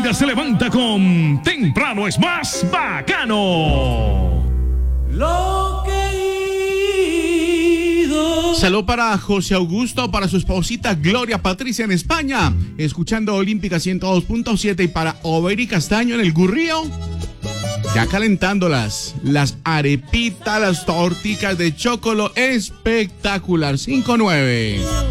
vida se levanta con Temprano es más bacano. Salud para José Augusto, para su esposita Gloria Patricia en España, escuchando Olímpica 102.7, y para Overi Castaño en el Gurrío, ya calentando las arepitas, las torticas de chocolo, espectacular. 5-9.